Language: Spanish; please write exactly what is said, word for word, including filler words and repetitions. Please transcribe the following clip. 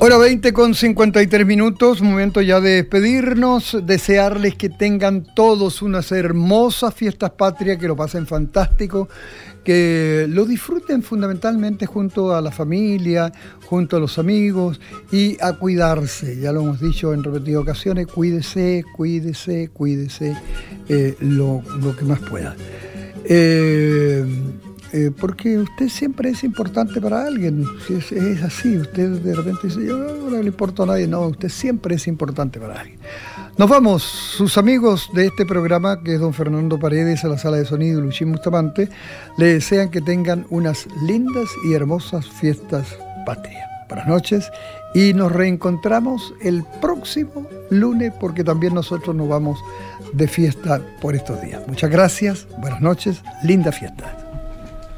Hora veinte con cincuenta y tres minutos, momento ya de despedirnos, desearles que tengan todos unas hermosas fiestas patrias, que lo pasen fantástico, que lo disfruten fundamentalmente junto a la familia, junto a los amigos y a cuidarse. Ya lo hemos dicho en repetidas ocasiones, cuídese, cuídese, cuídese eh, lo, lo que más pueda. Eh, Eh, porque usted siempre es importante para alguien, es, es así, usted de repente dice, yo no le importo a nadie, no, usted siempre es importante para alguien. Nos vamos, sus amigos de este programa, que es don Fernando Paredes, a la sala de sonido, y Luchín Bustamante, le desean que tengan unas lindas y hermosas fiestas patrias. Buenas noches y nos reencontramos el próximo lunes, porque también nosotros nos vamos de fiesta por estos días. Muchas gracias, buenas noches, linda fiesta.